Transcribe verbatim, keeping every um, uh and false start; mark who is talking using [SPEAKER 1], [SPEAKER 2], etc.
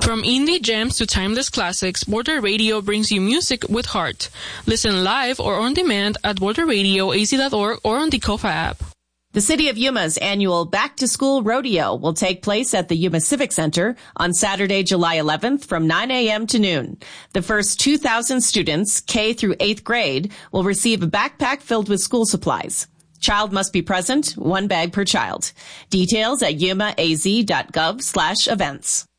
[SPEAKER 1] From indie gems to timeless classics, Border Radio brings you music with heart. Listen live or on demand at border radio a z dot org or on the Kofa app.
[SPEAKER 2] The City of Yuma's annual Back to School Rodeo will take place at the Yuma Civic Center on Saturday, July eleventh from nine a.m. to noon. The first two thousand students, K through eighth grade, will receive a backpack filled with school supplies. Child must be present, one bag per child. Details at yuma a z dot gov slash events.